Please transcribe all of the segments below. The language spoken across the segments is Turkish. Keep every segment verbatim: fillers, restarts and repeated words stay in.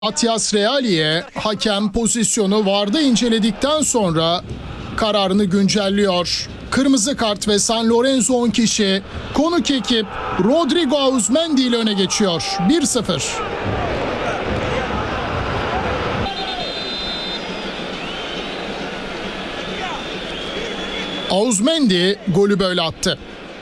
Matias Reali'ye hakem pozisyonu VAR'da inceledikten sonra kararını güncelliyor. Kırmızı kart ve San Lorenzo on kişi konuk ekip Rodrigo Auzmendi ile öne geçiyor. bir sıfır. Auzmendi golü böyle attı.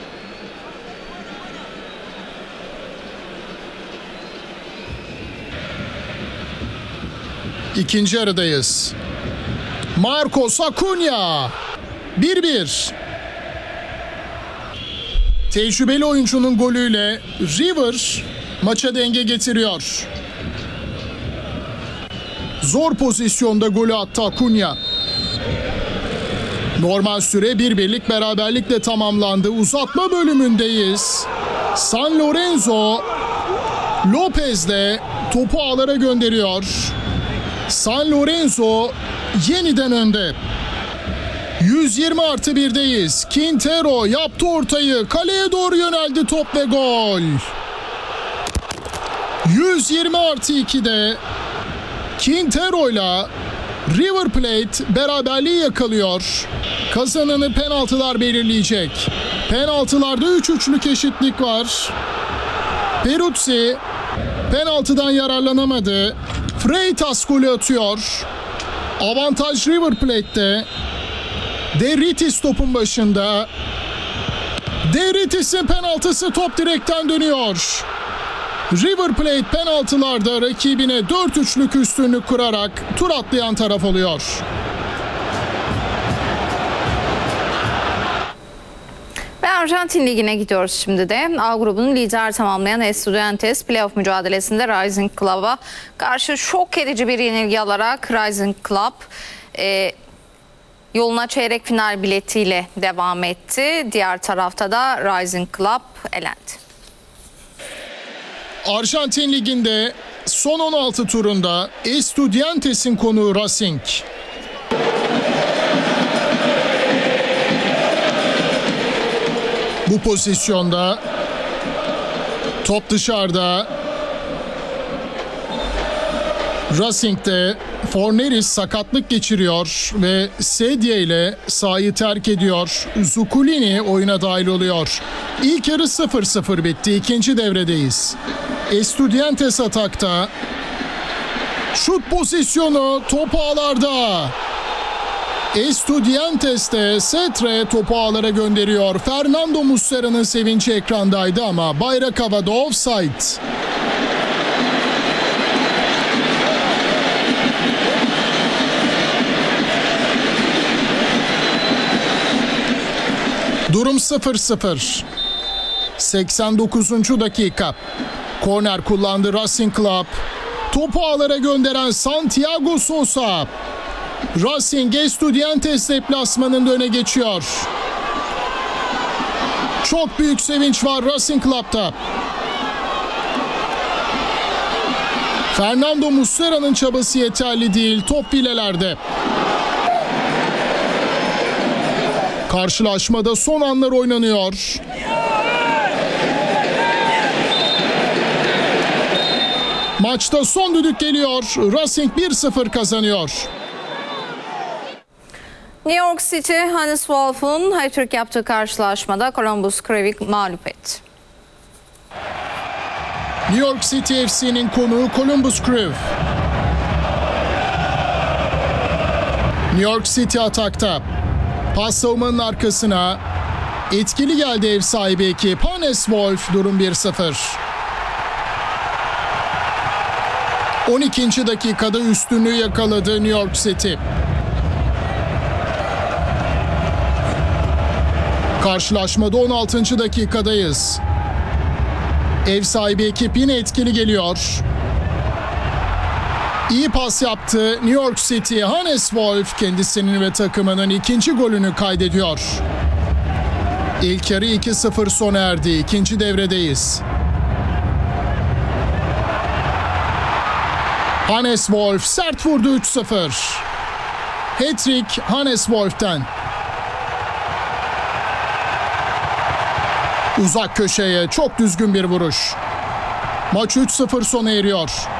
İkinci yarıdayız. Marcos Acuna. bir bir. Tecrübeli oyuncunun golüyle River maça denge getiriyor. Zor pozisyonda golü attı Acuna. Normal süre bir birlik beraberlikle tamamlandı. Uzatma bölümündeyiz. San Lorenzo Lopez'le topu ağlara gönderiyor. San Lorenzo yeniden önde. yüz yirmi artı birdeyiz. Quintero yaptı ortayı. Kaleye doğru yöneldi top ve gol. yüz yirmi artı ikide Quintero'yla River Plate beraberliği yakalıyor. Kazananı penaltılar belirleyecek. Penaltılarda üç üçlük eşitlik var. Peruzzi penaltıdan yararlanamadı. Freitas golü atıyor. Avantaj River Plate'te. Derritis topun başında. Derritis'in penaltısı, top direkten dönüyor. River Plate penaltılarda rakibine dört üçlük üstünlük kurarak tur atlayan taraf oluyor. Ve Arjantin Ligi'ne gidiyoruz şimdi de. A grubunun lider tamamlayan Estudiantes playoff mücadelesinde Rising Club'a karşı şok edici bir yenilgi alarak Rising Club e, yoluna çeyrek final biletiyle devam etti. Diğer tarafta da Rising Club elendi. Arjantin Ligi'nde son on altı turunda Estudiantes'in konuğu Racing. Bu pozisyonda top dışarıda. Racing'de Forneris sakatlık geçiriyor ve sedye ile sahayı terk ediyor. Zuculini oyuna dahil oluyor. İlk yarı sıfır sıfır bitti. İkinci devredeyiz. Estudiantes atakta. Şut pozisyonu, top ağlarda. Estudiantes'te Setre topu ağlara gönderiyor. Fernando Muslera'nın sevinci ekrandaydı ama bayrak havada, offside. Durum sıfır sıfır. seksen dokuzuncu dakika. Korner kullandı Racing Club. Topu ağlara gönderen Santiago Sosa. Racing Estudiantes deplasmanında öne geçiyor. Çok büyük sevinç var Racing Club'ta. Fernando Muslera'nın çabası yeterli değil. Top filelerde. Karşılaşmada son anlar oynanıyor. Maçta son düdük geliyor. Racing bir sıfır kazanıyor. New York City, Hannes Wolf'un hat-trick yaptığı karşılaşmada Columbus Crew'i mağlup etti. New York City F C'nin konuğu Columbus Crew. New York City atakta. Pas savunmanın arkasına. Etkili geldi ev sahibi ekip. Hannes Wolf, durum bir sıfır. on ikinci dakikada üstünlüğü yakaladı New York City. Karşılaşmada on altıncı dakikadayız. Ev sahibi ekip yine etkili geliyor. İyi pas yaptı New York City. Hannes Wolf kendisinin ve takımının ikinci golünü kaydediyor. İlk yarı iki sıfır sona erdi. İkinci devredeyiz. Hannes Wolf sert vurdu, üç sıfır. Hat-trick Hannes Wolf'ten. Uzak köşeye çok düzgün bir vuruş. Maç üç sıfır sona eriyor.